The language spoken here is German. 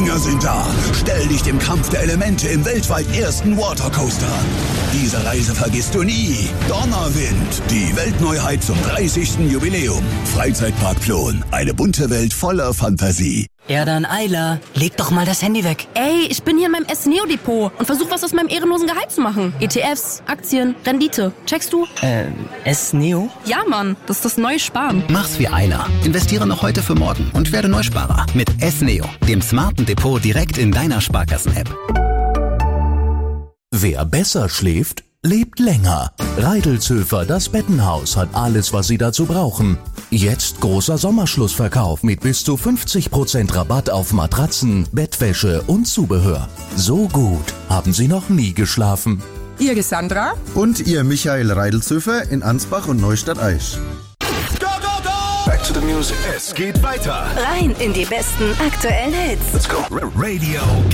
Aufhänger sind da. Stell dich dem Kampf der Elemente im weltweit ersten Watercoaster an. Diese Reise vergisst du nie. Donnerwind, die Weltneuheit zum 30. Jubiläum. Freizeitpark Plon, eine bunte Welt voller Fantasie. Ja dann, Ayla, leg doch mal das Handy weg. Ey, ich bin hier in meinem S-Neo-Depot und versuche was aus meinem ehrenlosen Gehalt zu machen. ETFs, Aktien, Rendite. Checkst du? S-Neo? Ja, Mann, das ist das neue Sparen. Mach's wie Ayla. Investiere noch heute für morgen und werde Neusparer. Mit S-Neo, dem smarten Depot direkt in deiner Sparkassen-App. Wer besser schläft, lebt länger. Reidelzhöfer, das Bettenhaus, hat alles, was Sie dazu brauchen. Jetzt großer Sommerschlussverkauf mit bis zu 50% Rabatt auf Matratzen, Bettwäsche und Zubehör. So gut haben Sie noch nie geschlafen. Ihr Sandra und ihr Michael Reidelzhöfer in Ansbach und Neustadt-Aisch. Back to the music. Es geht weiter. Rein in die besten aktuellen Hits. Let's go. Radio